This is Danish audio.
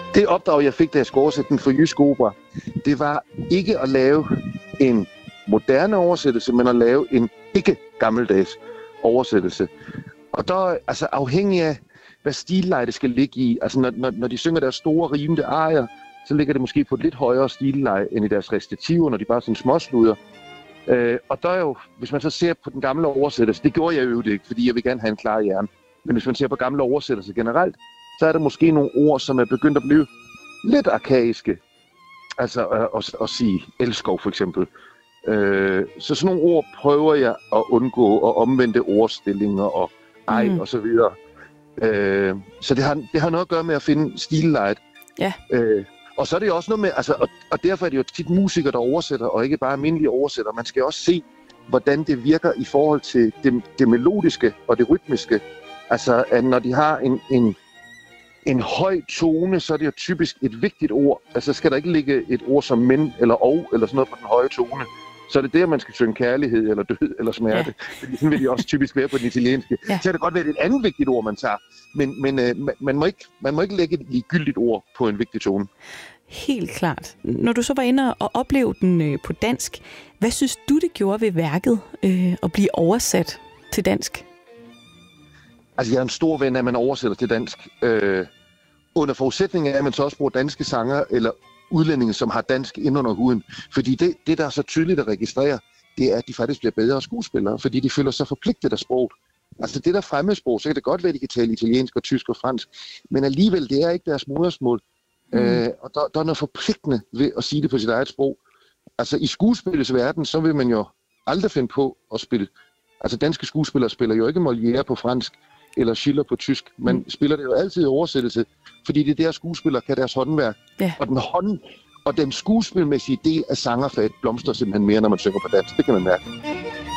Det opdrag, jeg fik, da jeg skulle oversætte den for Jysk Opera, det var ikke at lave en moderne oversættelse, men at lave en ikke gammeldags oversættelse. Og der, altså afhængig af, hvad stilleje det skal ligge i, altså når de synger deres store, rimende arier, så ligger det måske på et lidt højere stilleje end i deres recitativer, når de bare er sådan småsluder. Og der er jo, hvis man så ser på den gamle oversættelse, det gjorde jeg jo ikke, fordi jeg vil gerne have en klar hjerne, men hvis man ser på gamle oversættelser generelt, så er der måske nogle ord, som er begyndt at blive lidt arkaiske. Altså at sige elskov for eksempel. Så sådan nogle ord prøver jeg at undgå, og omvendte ordstillinger og og så videre. Så det har noget at gøre med at finde stillejet. Ja. Og så er det jo også noget med, altså, og derfor er det jo tit musikere, der oversætter, og ikke bare almindelige oversætter. Man skal også se, hvordan det virker i forhold til det melodiske og det rytmiske. Altså, at når de har en høj tone, så er det jo typisk et vigtigt ord. Altså, skal der ikke ligge et ord som men eller eller sådan noget på den høje tone. Så er det der, man skal synge kærlighed eller død eller smerte. Ja. Sådan vil de også typisk være på den italienske. Ja. Så er det godt være, det er et andet vigtigt ord, man tager. Men man må ikke lægge et ligegyldigt ord på en vigtig tone. Helt klart. Når du så var inde og opleve den på dansk, hvad synes du, det gjorde ved værket at blive oversat til dansk? Altså, jeg er en stor ven af, at man oversætter til dansk. Under forudsætning af, at man så også bruger danske sanger eller udlændinge, som har dansk ind under huden. Fordi det, der er så tydeligt at registrere, det er, at de faktisk bliver bedre skuespillere, fordi de føler sig forpligtet af sproget. Altså det der fremmedsprog, så kan det godt være, at de kan tale italiensk og tysk og fransk, men alligevel, det er ikke deres modersmål. Og der er noget forpligtende ved at sige det på sit eget sprog. Altså i skuespillets verden, så vil man jo aldrig finde på at spille. Altså danske skuespillere spiller jo ikke Molière på fransk, eller Schiller på tysk. Man spiller det jo altid i oversættelse, fordi det der skuespillere kan deres håndværk. Ja. Og den skuespilmæssige del af sangerfaget blomstrer simpelthen mere, når man synger på dansk. Det kan man mærke.